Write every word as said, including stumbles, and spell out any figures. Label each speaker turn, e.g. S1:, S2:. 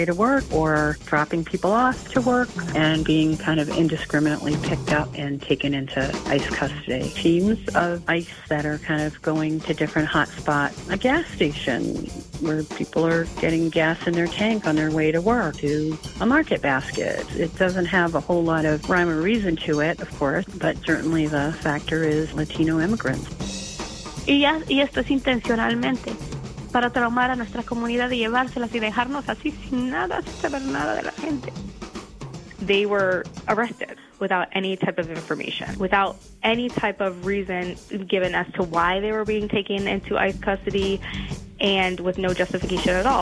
S1: to work or dropping people off to work and being kind of indiscriminately picked up and taken into ICE custody. Teams of ICE that are kind of going to different hot spots. A gas station where people are getting gas in their tank on their way to work, to a market basket. It doesn't have a whole lot of rhyme or reason to it, of course, but certainly the factor is Latino immigrants.
S2: Y, ya, y esto es intencionalmente, para traumar a nuestra comunidad y llevárselas y dejarnos así sin nada, sin saber nada de la gente.
S3: They were arrested without any type of information, without any type of reason given as to why they were being taken into ICE custody, and with no justification at all.